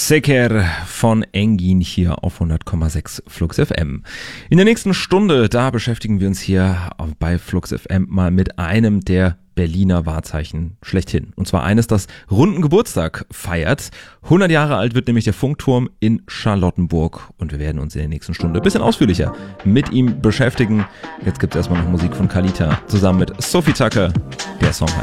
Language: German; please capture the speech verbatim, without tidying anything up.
Seker von Engin hier auf hundert Komma sechs Flux F M. In der nächsten Stunde, da beschäftigen wir uns hier bei Flux F M mal mit einem der Berliner Wahrzeichen schlechthin. Und zwar eines, das runden Geburtstag feiert. hundert Jahre alt wird nämlich der Funkturm in Charlottenburg. Und wir werden uns in der nächsten Stunde ein bisschen ausführlicher mit ihm beschäftigen. Jetzt gibt es erstmal noch Musik von Kalita zusammen mit Sophie Tucker. Der Song heißt